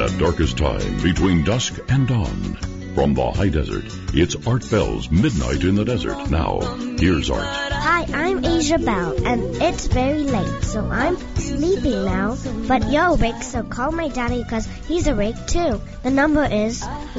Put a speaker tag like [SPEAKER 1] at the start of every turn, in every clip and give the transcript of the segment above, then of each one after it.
[SPEAKER 1] that darkest time between dusk and dawn. From the high desert, it's Art Bell's Midnight in the Desert. Now, here's Art.
[SPEAKER 2] Hi, I'm Asia Bell, and it's very late, so I'm sleeping now. But you're awake, so call my daddy because he's awake too. The number is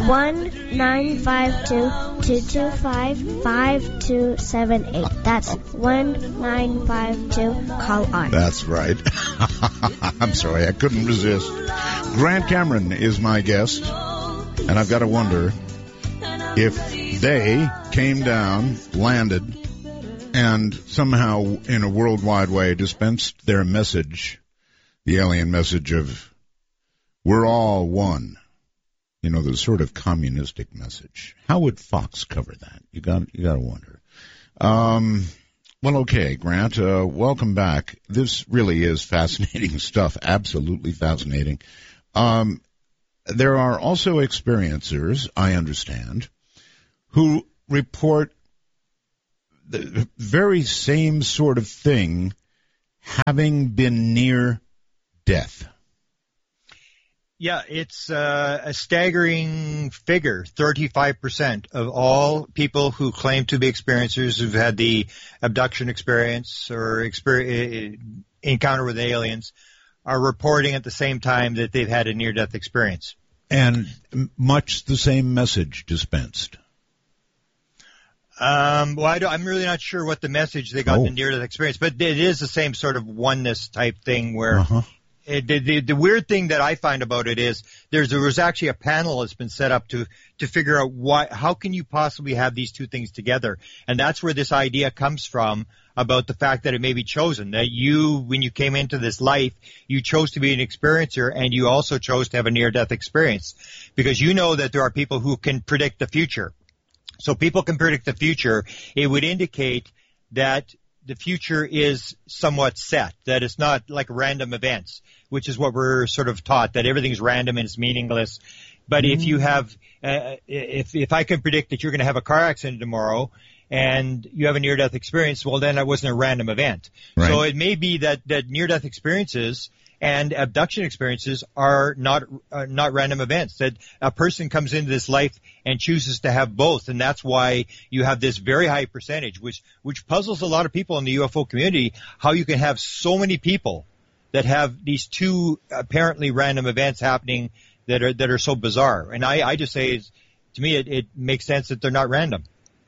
[SPEAKER 2] 1-952-225-5278. That's 1952. Call Art.
[SPEAKER 3] That's right. I'm sorry, I couldn't resist. Grant Cameron is my guest, and I've got to wonder if they came down, landed, and somehow in a worldwide way dispensed their message, the alien message of we're all one. You know, the sort of communistic message. How would Fox cover that? You got to wonder. Well, okay, Grant, welcome back. This really is fascinating stuff, absolutely fascinating. There are also experiencers, I understand, who report the very same sort of thing, having been near death.
[SPEAKER 4] Yeah, it's a staggering figure. 35% of all people who claim to be experiencers who've had the abduction experience or encounter with aliens are reporting at the same time that they've had a near-death experience.
[SPEAKER 3] And much the same message dispensed.
[SPEAKER 4] I'm really not sure what the message they got in the near-death experience, but it is the same sort of oneness type thing where the weird thing that I find about it is there was actually a panel that's been set up to figure out how can you possibly have these two things together, and that's where this idea comes from about the fact that it may be chosen, that you, when you came into this life, you chose to be an experiencer and you also chose to have a near-death experience because you know that there are people who can predict the future. So people can predict the future. It would indicate that the future is somewhat set, that it's not like random events, which is what we're sort of taught, that everything's random and it's meaningless. But if you have, if I can predict that you're going to have a car accident tomorrow and you have a near-death experience, well, then that wasn't a random event. Right. So it may be that near-death experiences and abduction experiences are not random events, that a person comes into this life and chooses to have both, and that's why you have this very high percentage, which puzzles a lot of people in the UFO community, how you can have so many people that have these two apparently random events happening that are so bizarre. And I just say, to me, it makes sense that they're not random.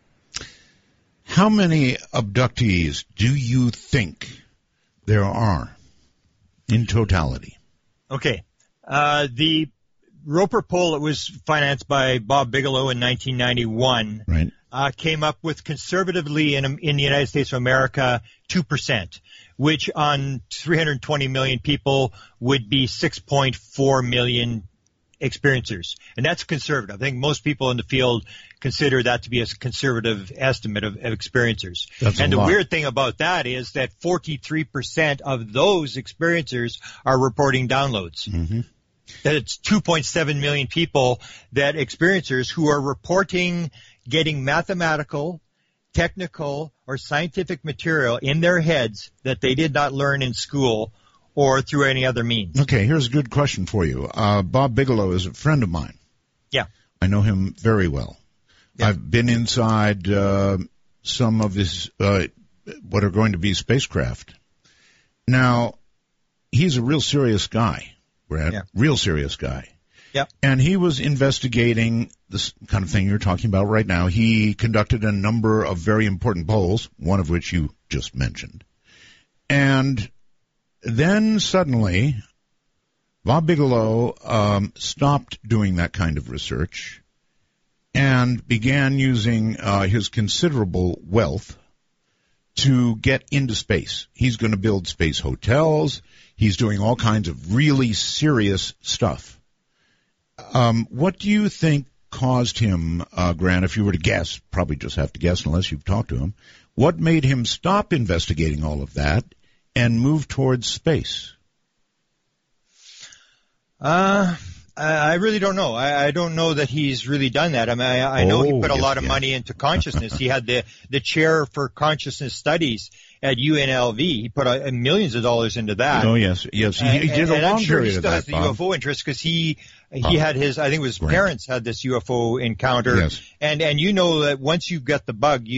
[SPEAKER 3] How many abductees do you think there are in totality? Okay.
[SPEAKER 4] The Roper poll that was financed by Bob Bigelow in 1991 came up with conservatively in the United States of America 2%, which on 320 million people would be 6.4 million experiencers. And that's conservative. I think most people in the field consider that to be a conservative estimate of experiencers. And the weird thing about that is that 43% of those experiencers are reporting downloads. Mm-hmm. That it's 2.7 million people, that experiencers who are reporting getting mathematical, technical, or scientific material in their heads that they did not learn in school or through any other means.
[SPEAKER 3] Okay, here's a good question for you. Bob Bigelow is a friend of mine.
[SPEAKER 4] Yeah.
[SPEAKER 3] I know him very well. Yeah. I've been inside some of his, what are going to be spacecraft. Now, he's a real serious guy, Brad. Yeah. Real serious guy.
[SPEAKER 4] Yeah.
[SPEAKER 3] And he was investigating this kind of thing you're talking about right now. He conducted a number of very important polls, one of which you just mentioned. And then suddenly, Bob Bigelow stopped doing that kind of research and began using his considerable wealth to get into space. He's going to build space hotels. He's doing all kinds of really serious stuff. What do you think caused him, Grant, if you were to guess, probably just have to guess unless you've talked to him, what made him stop investigating all of that and move towards space?
[SPEAKER 4] I I really don't know. I don't know that he's really done that. I mean, I know he put a lot of money into consciousness. He had the chair for consciousnness studies at UNLV. He put millions of dollars into that.
[SPEAKER 3] Oh, yes. He did a long period of that,
[SPEAKER 4] I'm sure he still has the UFO interest because he had his, I think it was parents had this UFO encounter.
[SPEAKER 3] Yes.
[SPEAKER 4] And you know that once you get the bug,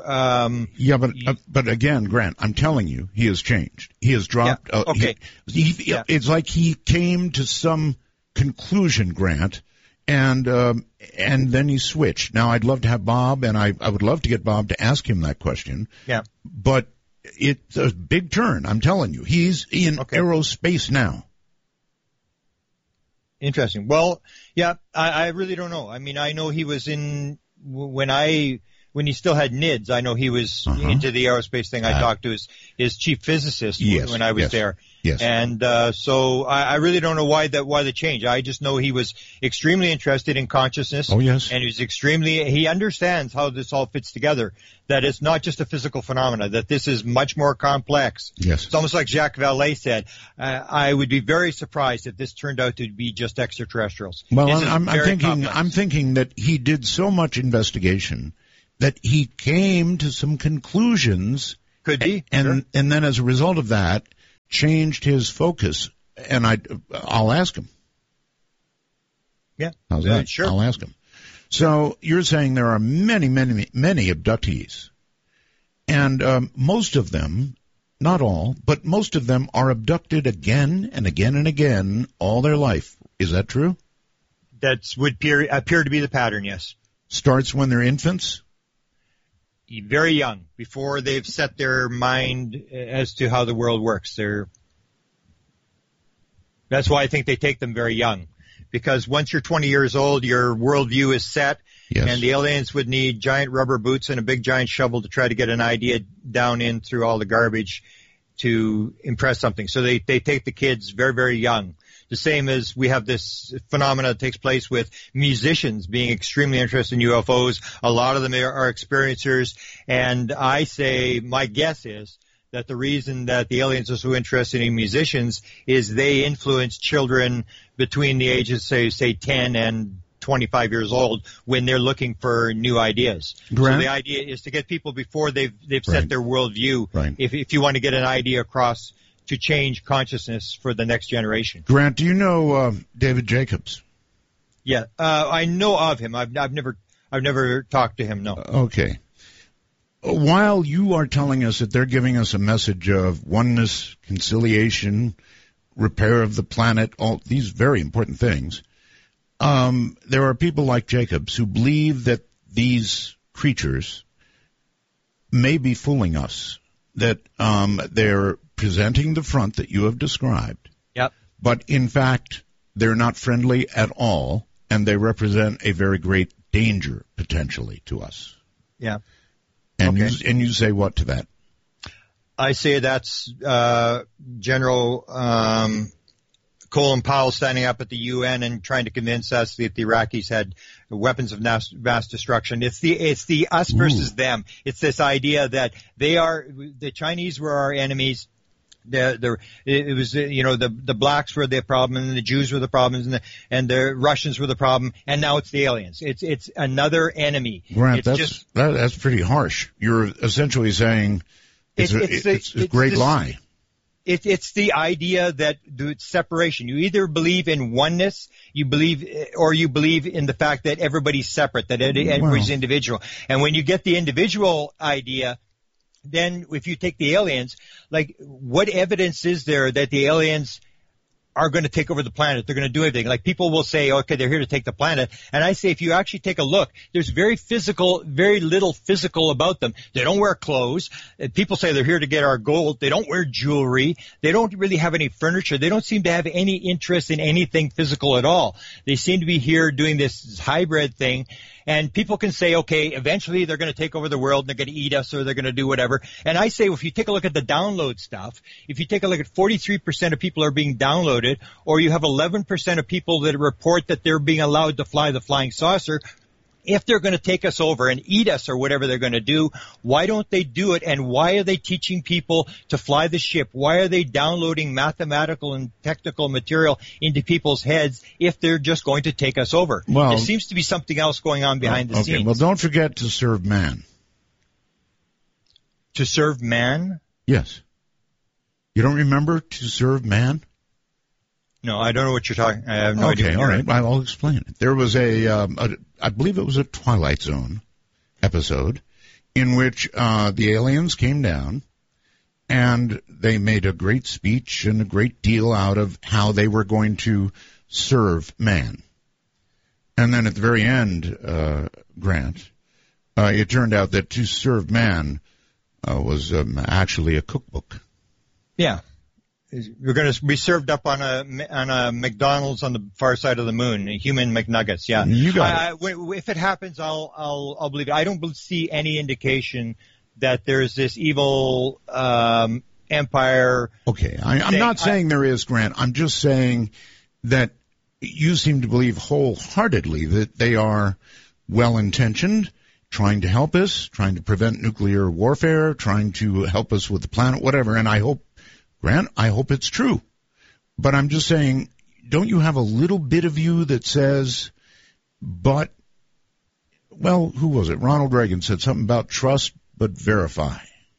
[SPEAKER 3] but again, Grant, I'm telling you, he has changed. He has dropped.
[SPEAKER 4] Yeah. Okay.
[SPEAKER 3] It's like he came to some conclusion, Grant, and then he switched. Now, I'd love to have Bob, and I would love to get Bob to ask him that question.
[SPEAKER 4] Yeah.
[SPEAKER 3] But it's a big turn, I'm telling you. He's in aerospace now.
[SPEAKER 4] Interesting. Well, yeah, I really don't know. I mean, I know he was when he still had NIDS, I know he was into the aerospace thing. I talked to his chief physicist when I was there.
[SPEAKER 3] Yes.
[SPEAKER 4] And so I really don't know why the change. I just know he was extremely interested in consciousness.
[SPEAKER 3] Oh, yes.
[SPEAKER 4] And he understands how this all fits together, that it's not just a physical phenomena, that this is much more complex.
[SPEAKER 3] Yes.
[SPEAKER 4] It's almost like Jacques Vallée said, I would be very surprised if this turned out to be just extraterrestrials.
[SPEAKER 3] Well, I'm thinking that he did so much investigation that he came to some conclusions.
[SPEAKER 4] Could be.
[SPEAKER 3] And then as a result of that, changed his focus, and I'll ask him.
[SPEAKER 4] Yeah.
[SPEAKER 3] How's that?
[SPEAKER 4] Sure.
[SPEAKER 3] I'll ask him. So you're saying there are many, many, many abductees, and most of them, not all, but most of them are abducted again and again and again all their life. Is that true?
[SPEAKER 4] That would appear to be the pattern, yes.
[SPEAKER 3] Starts when they're infants?
[SPEAKER 4] Very young, before they've set their mind as to how the world works. That's why I think they take them very young, because once you're 20 years old, your worldview is set, and the aliens would need giant rubber boots and a big giant shovel to try to get an idea down in through all the garbage to impress something. So they take the kids very, very young. The same as we have this phenomena that takes place with musicians being extremely interested in UFOs. A lot of them are experiencers. And I say, my guess is that the reason that the aliens are so interested in musicians is they influence children between the ages, say 10 and 25 years old when they're looking for new ideas.
[SPEAKER 3] Grant?
[SPEAKER 4] So the idea is to get people before they've set their worldview.
[SPEAKER 3] Right.
[SPEAKER 4] If you want to get an idea across to change consciousness for the next generation.
[SPEAKER 3] Grant, do you know David Jacobs?
[SPEAKER 4] Yeah, I know of him. I've never talked to him. No.
[SPEAKER 3] Okay. While you are telling us that they're giving us a message of oneness, conciliation, repair of the planet, all these very important things, there are people like Jacobs who believe that these creatures may be fooling us, that they're presenting the front that you have described.
[SPEAKER 4] Yep.
[SPEAKER 3] But in fact, they're not friendly at all, and they represent a very great danger potentially to us.
[SPEAKER 4] Yeah.
[SPEAKER 3] And you say what to that?
[SPEAKER 4] I say that's General Colin Powell standing up at the UN and trying to convince us that the Iraqis had weapons of mass destruction. It's the us versus them. It's this idea that the Chinese were our enemies. It was the blacks were the problem, and the Jews were the problems, and the Russians were the problem, and now it's the aliens. It's another enemy.
[SPEAKER 3] Grant, that's pretty harsh. You're essentially saying it's a great lie.
[SPEAKER 4] It's the idea that it's separation. You either believe in oneness, or you believe in the fact that everybody's separate, that everybody's individual. And when you get the individual idea, then if you take the aliens, like, what evidence is there that the aliens are going to take over the planet? They're going to do everything. Like, people will say, okay, they're here to take the planet. And I say, if you actually take a look, there's very little physical about them. They don't wear clothes. People say they're here to get our gold. They don't wear jewelry. They don't really have any furniture. They don't seem to have any interest in anything physical at all. They seem to be here doing this hybrid thing. And people can say, okay, eventually they're going to take over the world and they're going to eat us or they're going to do whatever. And I say, well, if you take a look at the download stuff, if you take a look at 43% of people are being downloaded, or you have 11% of people that report that they're being allowed to fly the flying saucer, if they're going to take us over and eat us or whatever they're going to do, why don't they do it? And why are they teaching people to fly the ship? Why are they downloading mathematical and technical material into people's heads if they're just going to take us over?
[SPEAKER 3] Well,
[SPEAKER 4] there seems to be something else going on behind the scenes.
[SPEAKER 3] Well, don't forget to serve man.
[SPEAKER 4] To serve man?
[SPEAKER 3] Yes. You don't remember to serve man?
[SPEAKER 4] No, I don't know what you're talking. I have no idea.
[SPEAKER 3] Okay, all right. I'll explain it. There was I believe it was a Twilight Zone episode in which the aliens came down and they made a great speech and a great deal out of how they were going to serve man. And then at the very end, Grant, it turned out that to serve man was actually a cookbook.
[SPEAKER 4] Yeah. We're going to be served up on a McDonald's on the far side of the moon, human McNuggets. Yeah,
[SPEAKER 3] you got
[SPEAKER 4] it. If it happens, I'll believe it. I don't see any indication that there's this evil empire.
[SPEAKER 3] Okay, I'm not saying there is, Grant. I'm just saying that you seem to believe wholeheartedly that they are well-intentioned, trying to help us, trying to prevent nuclear warfare, trying to help us with the planet, whatever. And I hope, Grant, it's true. But I'm just saying, don't you have a little bit of you that says, but, well, who was it? Ronald Reagan said something about trust but verify.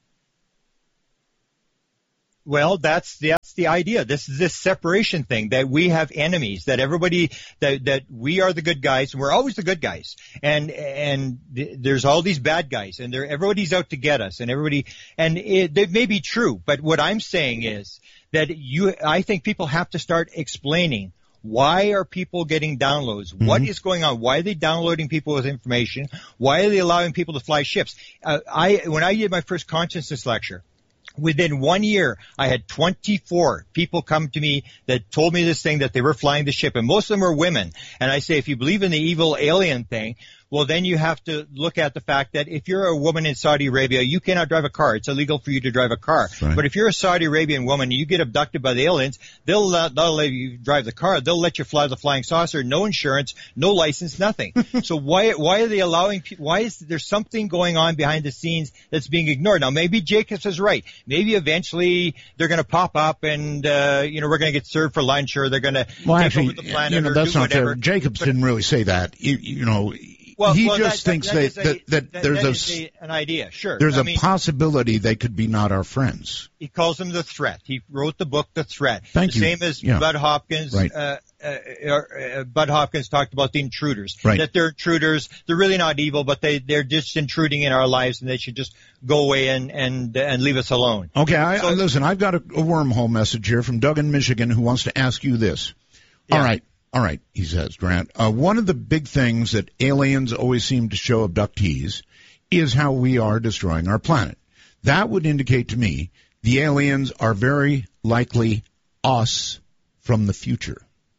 [SPEAKER 4] Well, that's the idea. This is this separation thing, that we have enemies, that everybody, that we are the good guys, and we're always the good guys. And there's all these bad guys, and everybody's out to get us, and it may be true, but what I'm saying is that I think people have to start explaining, why are people getting downloads? Mm-hmm. What is going on? Why are they downloading people with information? Why are they allowing people to fly ships? When I did my first consciousness lecture, within 1 year, I had 24 people come to me that told me this thing, that they were flying the ship, and most of them were women. And I say, if you believe in the evil alien thing, well, then you have to look at the fact that if you're a woman in Saudi Arabia, you cannot drive a car. It's illegal for you to drive a car. Right. But if you're a Saudi Arabian woman and you get abducted by the aliens, they'll not let you drive the car. They'll let you fly the flying saucer, no insurance, no license, nothing. So why are they allowing people? Why is there something going on behind the scenes that's being ignored? Now, maybe Jacobs is right. Maybe eventually they're going to pop up and, we're going to get served for lunch, or they're going to take over the planet, or
[SPEAKER 3] that's
[SPEAKER 4] do
[SPEAKER 3] not
[SPEAKER 4] whatever.
[SPEAKER 3] Fair. Jacobs didn't really say that. He just thinks that there's
[SPEAKER 4] an idea. Sure.
[SPEAKER 3] There's a possibility they could be not our friends.
[SPEAKER 4] He calls them the threat. He wrote the book, The Threat.
[SPEAKER 3] Thank you.
[SPEAKER 4] Same as Bud Hopkins.
[SPEAKER 3] Right.
[SPEAKER 4] Bud Hopkins talked about the intruders.
[SPEAKER 3] Right.
[SPEAKER 4] That they're intruders. They're really not evil, but they're just intruding in our lives, and they should just go away and leave us alone.
[SPEAKER 3] Okay. Listen, I've got a wormhole message here from Doug in Michigan who wants to ask you this. Yeah. All right, he says, Grant, one of the big things that aliens always seem to show abductees is how we are destroying our planet. That would indicate to me the aliens are very likely us from the future.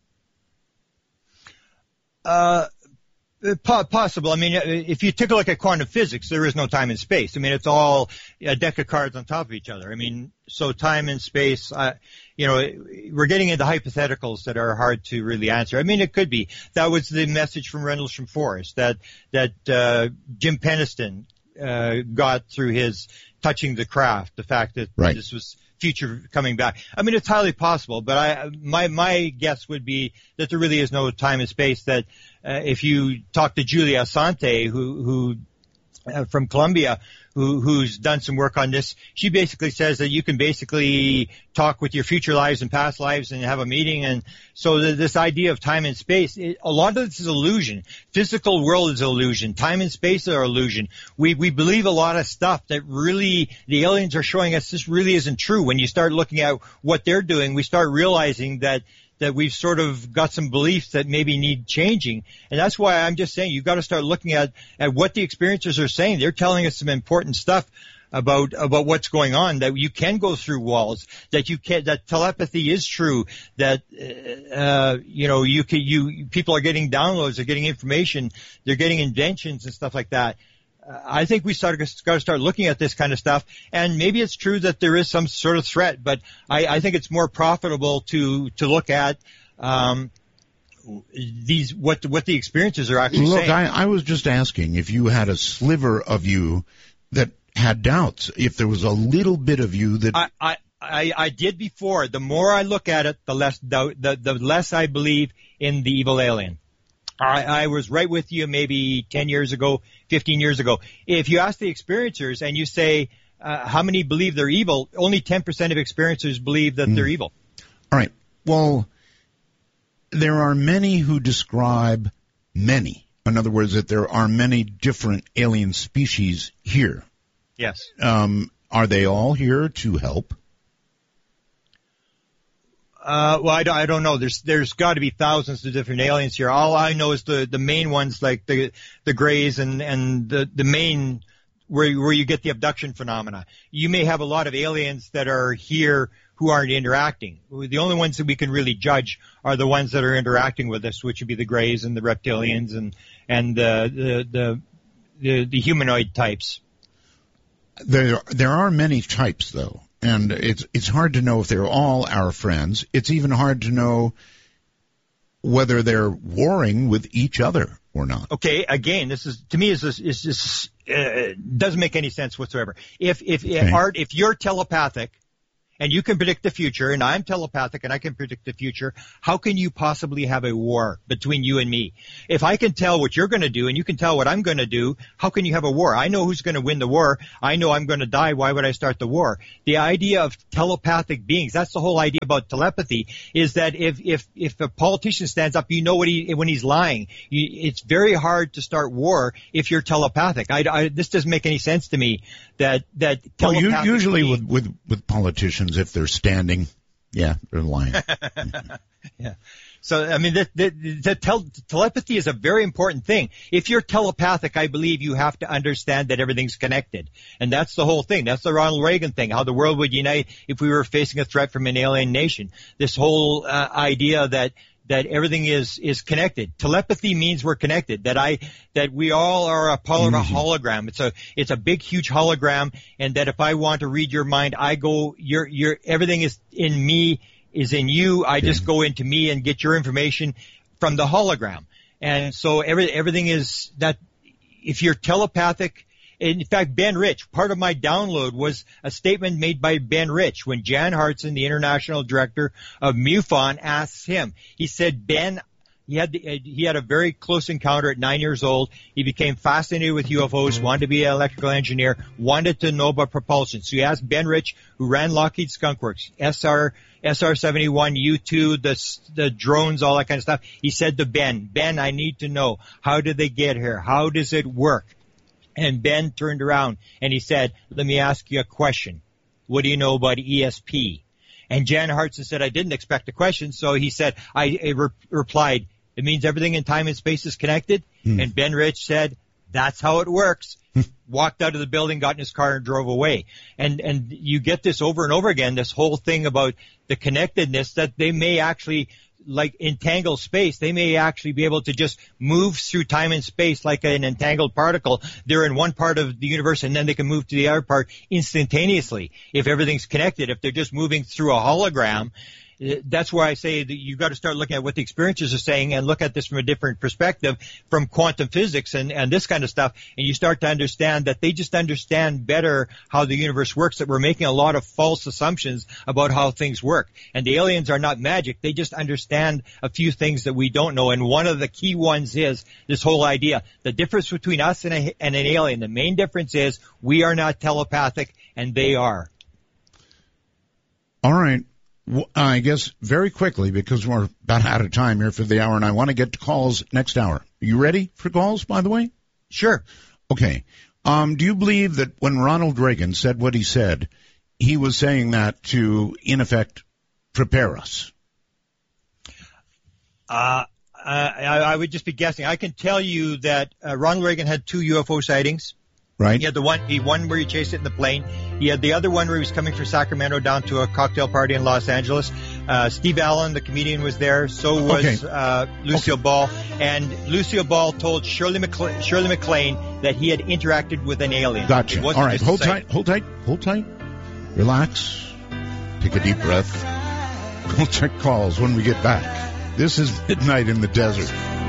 [SPEAKER 4] Possible. I mean, if you take a look at quantum physics, there is no time and space. I mean, it's all a deck of cards on top of each other. I mean, so time and space, we're getting into hypotheticals that are hard to really answer. I mean, it could be. That was the message from Rendlesham Forest that Jim Penniston got through his Touching the Craft, the fact that this was future coming back. I mean, it's highly possible, but my guess would be that there really is no time and space. That if you talk to Julia Asante, who from Columbia, who's done some work on this, she basically says that you can basically talk with your future lives and past lives and have a meeting. And so this idea of time and space, a lot of this is illusion. Physical world is illusion. Time and space are illusion. We believe a lot of stuff that really the aliens are showing us this really isn't true. When you start looking at what they're doing, we start realizing that we've sort of got some beliefs that maybe need changing. And that's why I'm just saying you've got to start looking at what the experiencers are saying. They're telling us some important stuff about what's going on, that you can go through walls, that telepathy is true, that people are getting downloads, they're getting information, they're getting inventions and stuff like that. I think we got to start looking at this kind of stuff, and maybe it's true that there is some sort of threat, but I think it's more profitable to look at what the experiencers are actually saying.
[SPEAKER 3] Look, I was just asking if you had a sliver of you that had doubts, if there was a little bit of you that...
[SPEAKER 4] I did before. The more I look at it, the less doubt, the less I believe in the evil alien. I was right with you maybe 10 years ago, 15 years ago. If you ask the experiencers and you say, how many believe they're evil, only 10% of experiencers believe that they're evil.
[SPEAKER 3] All right. Well, there are many who describe many. In other words, that there are many different alien species here.
[SPEAKER 4] Yes.
[SPEAKER 3] Are they all here to help?
[SPEAKER 4] Well, I don't know. There's got to be thousands of different aliens here. All I know is the main ones, like the Greys and the main where you get the abduction phenomena. You may have a lot of aliens that are here who aren't interacting. The only ones that we can really judge are the ones that are interacting with us, which would be the Greys and the reptilians and the humanoid types.
[SPEAKER 3] There are many types, though. And it's hard to know if they're all our friends. It's even hard to know whether they're warring with each other or not.
[SPEAKER 4] Okay, again, this is to me is just doesn't make any sense whatsoever. If Art, if you're telepathic and you can predict the future, and I'm telepathic and I can predict the future, how can you possibly have a war between you and me? If I can tell what you're going to do and you can tell what I'm going to do, how can you have a war? I know who's going to win the war. I know I'm going to die. Why would I start the war? The idea of telepathic beings, that's the whole idea about telepathy, is that if a politician stands up, you know when he's lying. It's very hard to start war if you're telepathic. This doesn't make any sense to me that telepathic
[SPEAKER 3] well, usually with politicians, if they're standing, yeah, they're lying.
[SPEAKER 4] Yeah. So, I mean, telepathy is a very important thing. If you're telepathic, I believe you have to understand that everything's connected. And that's the whole thing. That's the Ronald Reagan thing, how the world would unite if we were facing a threat from an alien nation. This whole idea that everything is connected. Telepathy means we're connected. That we all are a part of a hologram. It's a big, huge hologram. And that if I want to read your mind, I go, everything is in me, is in you. I just go into me and get your information from the hologram. And so everything is that if you're telepathic. In fact, Ben Rich, part of my download was a statement made by Ben Rich when Jan Hartson, the international director of MUFON, asks him. He said, Ben, he had a very close encounter at 9 years old. He became fascinated with UFOs, wanted to be an electrical engineer, wanted to know about propulsion. So he asked Ben Rich, who ran Lockheed Skunk Works, SR-71, U-2, the drones, all that kind of stuff. He said to Ben, I need to know, how did they get here? How does it work? And Ben turned around and he said, let me ask you a question. What do you know about ESP? And Jan Hartson said, I didn't expect a question. So he said, I replied, it means everything in time and space is connected. And Ben Rich said, that's how it works. Walked out of the building, got in his car and drove away. And you get this over and over again, this whole thing about the connectedness that they may actually, like entangled space, they may actually be able to just move through time and space like an entangled particle. They're in one part of the universe and then they can move to the other part instantaneously if everything's connected. If they're just moving through a hologram, that's why I say that you've got to start looking at what the experiencers are saying and look at this from a different perspective, from quantum physics and this kind of stuff. And you start to understand that they just understand better how the universe works, that we're making a lot of false assumptions about how things work. And the aliens are not magic. They just understand a few things that we don't know. And one of the key ones is this whole idea. The difference between us and an alien, the main difference is we are not telepathic and they are.
[SPEAKER 3] All right. I guess very quickly, because we're about out of time here for the hour, and I want to get to calls next hour. Are you ready for calls, by the way?
[SPEAKER 4] Sure.
[SPEAKER 3] Okay. Do you believe that when Ronald Reagan said what he said, he was saying that to, in effect, prepare us?
[SPEAKER 4] I would just be guessing. I can tell you that Ronald Reagan had 2 UFO sightings.
[SPEAKER 3] Right.
[SPEAKER 4] He had the one where he chased it in the plane. He had the other one where he was coming from Sacramento down to a cocktail party in Los Angeles. Steve Allen, the comedian, was there. So was Lucille Ball. And Lucille Ball told Shirley MacLaine that he had interacted with an alien.
[SPEAKER 3] Gotcha. All right. Hold tight. Relax. Take a deep breath. We'll check calls when we get back. This is Midnight in the Desert.